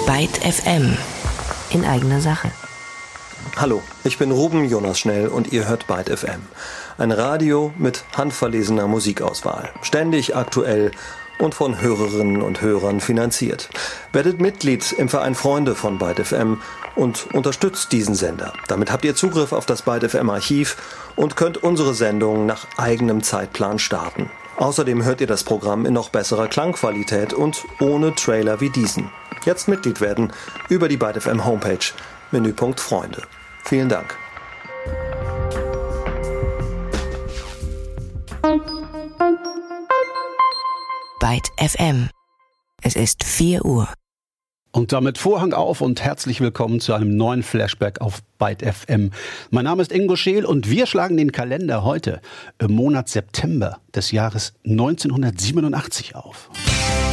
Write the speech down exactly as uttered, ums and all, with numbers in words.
Byte F M. In eigener Sache. Hallo, ich bin Ruben Jonas Schnell und ihr hört Byte F M. Ein Radio mit handverlesener Musikauswahl. Ständig aktuell und von Hörerinnen und Hörern finanziert. Werdet Mitglied im Verein Freunde von Byte F M und unterstützt diesen Sender. Damit habt ihr Zugriff auf das Byte F M Archiv und könnt unsere Sendungen nach eigenem Zeitplan starten. Außerdem hört ihr das Programm in noch besserer Klangqualität und ohne Trailer wie diesen. Jetzt Mitglied werden über die Byte F M Homepage, Menüpunkt Freunde. Vielen Dank. Byte F M. Es ist vier Uhr. Und damit Vorhang auf und herzlich willkommen zu einem neuen Flashback auf Byte F M. Mein Name ist Ingo Scheel und wir schlagen den Kalender heute im Monat September des Jahres neunzehnhundertsiebenundachtzig auf.